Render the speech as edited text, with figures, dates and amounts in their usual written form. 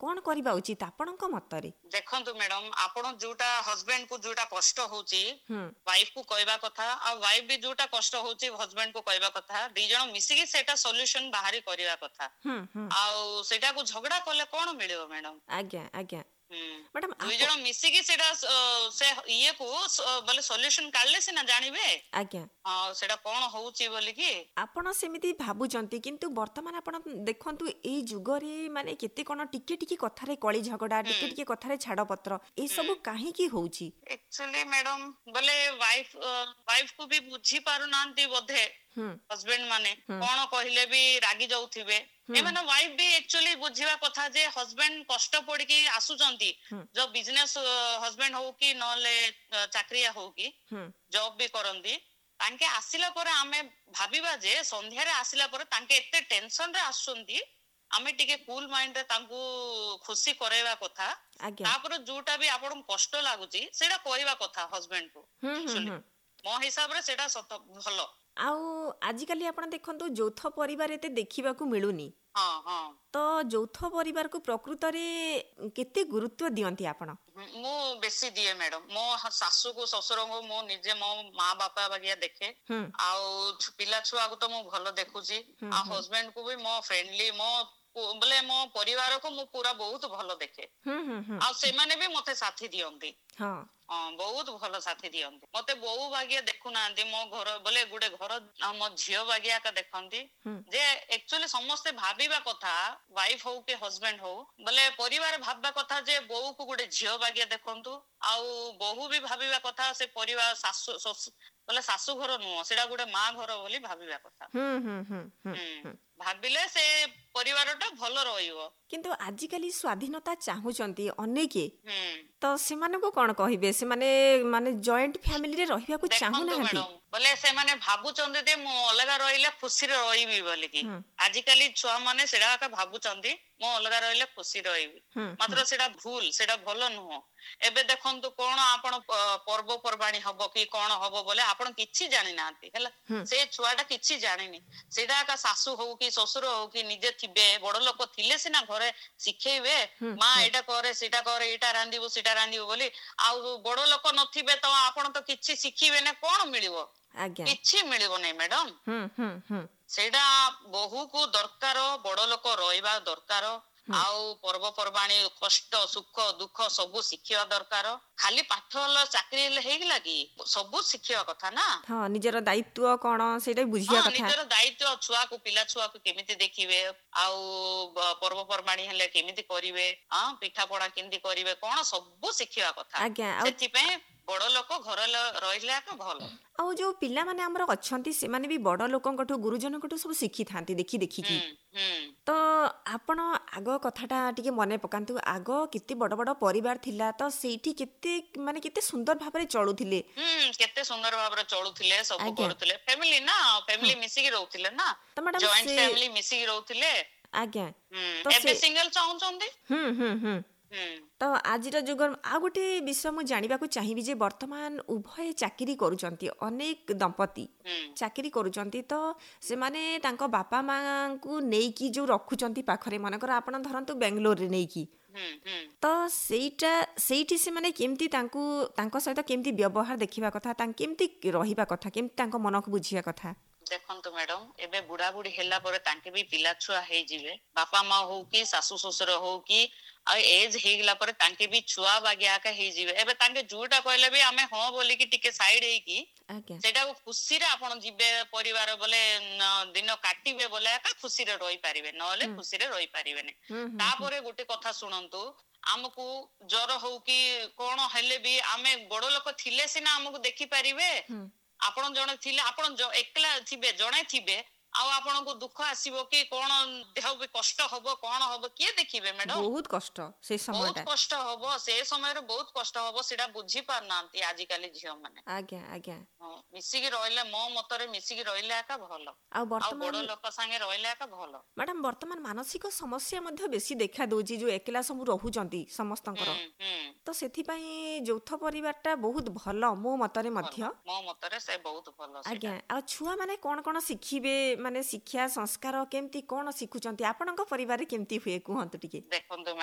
कौन करबा उचित आपणक मतरे? देखंतु मैडम आपण जोटा हस्बैंड को जोटा कष्ट होची हम्म वाइफ को कहबा कथा आ वाइफ भी जोटा कष्ट होची हस्बैंड को कहबा कथा दी जण मिसी के सेटा सॉल्यूशन बाहरी करबा कथा हम्म आ सेटा को झगड़ा कले कोन मिलियो मैडम आज्ञा आज्ञा मैडम दुई आप जण मिसी के सेटा से ये को बोले सॉल्यूशन काढले से ना जानिबे आज्ञा सेटा कोन होची बोली कि आपण सेमिति भाबुचंती किंतु वर्तमान आपण देखंतु एई जुगरे माने केते कोन टिके टिके कथारे कଳି झगड़ा टिके टिके कथारे छाड़ पत्र ए सब काहे की होउची एक्चुअली मैडम बोले वाइफ को भी बुझी पारु नांती बोधे हस्बैंड माने कोन कहले भी रागी जाउथिबे एमाने वाइफ भी एक्चुअली बुझिबा कथा जे हस्बैंड कष्ट पड़ी कि आसुचंती जो बिजनेस हस्बैंड हो कि नले चाकरिया हो कि जॉब भी करंदी तांके आसिला परे आमे भाबिबा जे संध्या रे आसिला परे तांके एते टेंशन रे आसुचंती आमे टिके कूल माइंड रे तांको खुशी करेवा कथा तापर जोटा भी आपन कष्ट लागुची सेटा कहबा कथा हस्बैंड को एक्चुअली मो हिसाब रे सेटा सत भलो आउ आजिकाली आपण देखंतु यौथ परिवार एते देखिबाकू मिलुनी तो यौथ परिवार को प्रकृत रे केते गुरुत्व दियंती आपण? मो बेसी दिए मैडम मो सासू को ससुर को मो निजे मो माँ बापा बागिया देखे आउ पिला छुआ को तो मो भलो देखुची आ हस्बैंड को भी मो फ्रेंडली मो बोले मो परिवार को मो पूरा बहुत भलो देखे आ से माने भी मते साथी दियंती बहुत भलो साथी दियंती मते बहु भाग्य देखु नांती मो घर बोले गुडे घर मो झियो भाग्या का देखंती जे एक्चुअली समस्त भाबीबा कथा वाइफ हो के हस्बैंड हो बोले परिवार भाबबा कथा जे बहु को गुडे झियो भाग्य देखंतु आउ बहु भी भाबीबा कथा से परिवार सासु बोले सासु घर नुह सेडा गुडे माँ घर बोली भाबीबा कथा भाबिले से परिवारटा भलो रहिबो किंतु आजिकाली स्वाधीनता चाहुचंती अनेके तो सेमाने को कोन कहिबे से माने जॉइंट फैमिली रे रहिबा को चाहू नाहंती बोले से माने भाबुचंदी दे मो अलगा रहिले खुशी रे रहिबी बोली कि आजिकाली छुआ माने सेडा का भाबुचंदी मो अलगा रहिले खुशी रहिबी मात्र सेडा भूल सेडा भलो नुह एबे देखंतु कोन आपण पर्व परबाणी हबो कि कोन हबो बोले आपण किछि जानि नांती हला से छुआटा किछि जानिनी सेडा का सासू हो कि ससुर हो कि निजे थिबे बड़ लोक थिले सिना घरे शिखेइबे मां एटा करे सेटा करे एटा रांदिबो सेटा रांदिबो बोली आ बड़ लोक नथिबे तो आपण तो किछि शिखिबे ने कोन मिलिबो किछि मिलिबो नै मैडम सेडा बहु को दरकार बड़ लोक रहिबा दरकार आउ पर्व परबाणी कष्ट सुख दुख सबु शिखिया दरकार खाली पाठ चाकरी हेगला कि सबु शिखिया कथा ना हां निजर दायित्व कोन सेटा बुझिया कथा निजर दायित्व छुआ को पिला छुआ को केमिति देखिबे आउ पर्व परबाणी हेले केमिति करिवे हां पिठा पणा केमिति करिवे कोन सबु शिखिया कथा सेति पे बड़ लोक घर रहिला का भलो आ जो पिला माने हमर अछंती से माने भी बड़ लोकंकठो गुरुजनकठो सब शिखि थांती देखि देखि की तो आपण आग कथाटा टिके मने पकांतु आग केते बड़ बड़ परिवार थिला तो सेठी केते माने केते सुंदर भाबरे चलुथिले केते सुंदर भाबरे चलुथिले सब करथिले फैमिली ना फैमिली मिसी के रहउथिले ना जॉइंट फैमिली मिसी के रहउथिले आज्ञा तो एबे सिंगल चाहुचंदी तो आज जुग आ गोटे विषय मु जानिबा को चाहिबी जे वर्तमान उभय चाकरी करूचंती अनेक दंपति चाकरी करूचंती तो से माने तांको बापा मां को नेई की जो रखुचंती पाखरे मनकर आपण धरंतु बेंगलोर रे नेई की तो सेठी से माने केमती तांको सहित केमती व्यवहार देखिबा कथा तां केमती रहिबा कथा केमती तांको मन को बुझिया कथा देखंतु मैडम एबे बुढ़ा बुढ़ी हेला परे तांके भी पिला छुआ हे जिवे बापा मां हो कि सासू ससुर हो कि आ एज हेगला परे तांके भी छुआ बागिया का हे जिवे एबे तांके जोटा कहले भी हमें हां बोली कि टिके साइड हे कि सेटा को खुशी रे आपण जिबे परिवार बोले दिन काटिबे बोले का खुशी रे रहि पारिबे नले खुशी रे रहि पारिबे ने तापरे गोटे कथा सुनंतु हमकु जर हो कि कोन हेले भी हमें बड़ लोक थिले सिना हमकु देखि पारिबे आपण जणे थिले आपण एकला थिबे जणे थिबे आ आपण को दुख आसीबो कि कोन देह भी कष्ट होबो कोन होबो के देखिबे मैडम बहुत कष्ट से समय बहुत कष्ट होबो से समय रे बहुत कष्ट होबो सेटा बुझी पार नांती आजि काली झियो माने आज्ञा आज्ञा मिसी के रहले मो मतरे मिसी के रहले का भलो आ वर्तमान बड़ लोक संगे रहले का भलो मैडम वर्तमान मानसिक समस्या मध्ये बेसी देखा दोजी जो एकला सब रहउचंती समस्तंकर तो सेथि पई यौथ परिवारटा बहुत भलो मो मतरे से बहुत भलो आज्ञा आ छुआ माने कोन कोन शिखिबे माने शिक्षा संस्कार केमती कोन शिखुचंती आपनक परिवार केमती हुए कुहंतु टिके देखंतु